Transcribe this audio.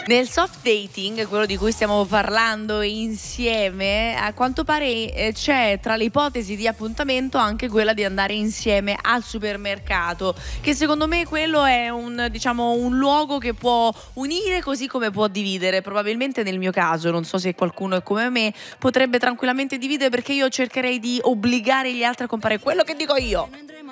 Nel soft dating, quello di cui stiamo parlando insieme, a quanto pare c'è tra le ipotesi di appuntamento anche quella di andare insieme al supermercato, che secondo me quello è un luogo che può unire così come può dividere. Probabilmente nel mio caso, non so se qualcuno è come me, potrebbe tranquillamente dividere, perché io cercherei di obbligare gli altri a comprare quello che dico io.